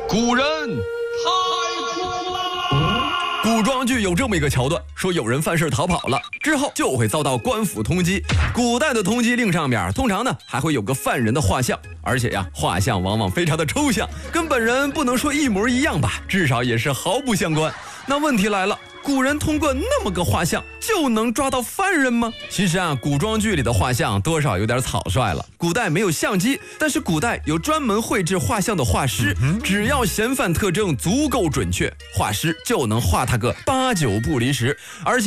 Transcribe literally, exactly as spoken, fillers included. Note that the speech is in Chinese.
古人太苦了。 古装剧有这么一个桥段，说有人犯事逃跑了之后就会遭到官府通缉。古代的通缉令上面通常呢还会有个犯人的画像，而且呀画像往往非常的抽象，跟本人不能说一模一样吧，至少也是毫不相关。那问题来了，古人通过那么个画像就能抓到犯人吗？其实啊，古装剧里的画像多少有点草率了。古代没有相机，但是古代有专门绘制画像的画师，只要嫌犯特征足够准确，画师就能画他个八九不离十。而且